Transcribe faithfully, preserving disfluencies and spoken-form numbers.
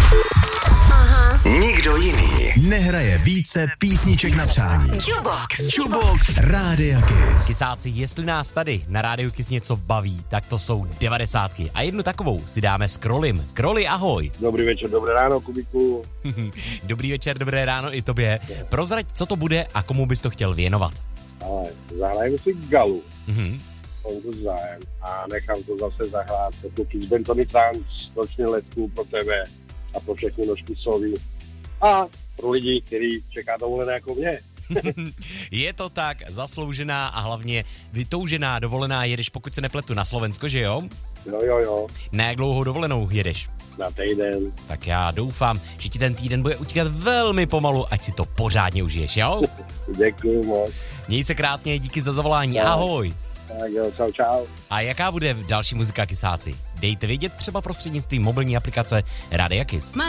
Aha. Nikdo jiný nehraje více písniček na přání. Jukebox. Jukebox Rádia Kiss. Kisáci, jestli nás tady na Rádiu Kiss něco baví, tak to jsou devadesátky. A jednu takovou si dáme s Krolim. Kroli, ahoj. Dobrý večer, dobré ráno, Kubiku. Dobrý večer, dobré ráno i tobě. Prozrať, co to bude a komu bys to chtěl věnovat. Ale zahrajeme si Galu. Mhm. Mám to zájem a nechám to zase zahrát jako Kiss Bentony Trans, noční letku pro tebe a pro všechny nožky sovy. A pro lidi, kteří čeká dovolené jako mě. Je to tak, zasloužená a hlavně vytoužená dovolená jedeš, pokud se nepletu, na Slovensko, že jo? Jo, jo, jo. Na jak dlouhou dovolenou jedeš? Na týden. Tak já doufám, že ti ten týden bude utíkat velmi pomalu, ať si to pořádně užiješ, jo? Děkuju moc. Měj se krásně, díky za zavolání, Tak. ahoj. Tak jo, čau, čau. A jaká bude další muzika, Kisáci? Dejte vědět třeba prostřednictvím mobilní aplikace Rádia Kiss.